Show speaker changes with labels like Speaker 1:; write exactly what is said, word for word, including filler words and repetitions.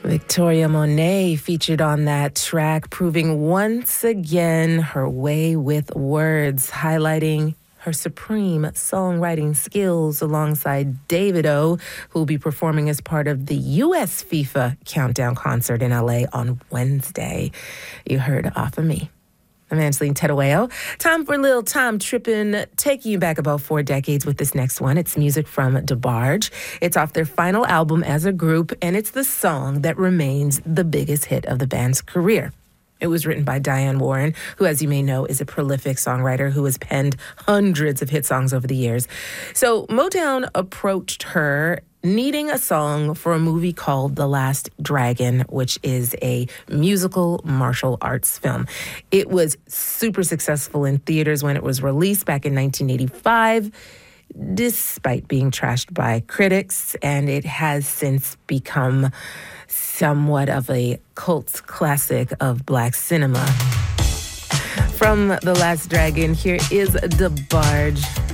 Speaker 1: Victoria Monet featured on that track, proving once again her way with words, highlighting her supreme songwriting skills alongside Davido, who will be performing as part of the U S FIFA Countdown concert in L A on Wednesday. You heard Off of Me. I'm Angeline Tedoeo. Time for a little time tripping, taking you back about four decades with this next one. It's music from DeBarge. It's off their final album as a group, and it's the song that remains the biggest hit of the band's career. It was written by Diane Warren, who, as you may know, is a prolific songwriter who has penned hundreds of hit songs over the years. So Motown approached her needing a song for a movie called The Last Dragon, which is a musical martial arts film. It was super successful in theaters when it was released back in nineteen eighty-five, despite being trashed by critics, and it has since become somewhat of a cult classic of Black cinema. From The Last Dragon, here is DeBarge.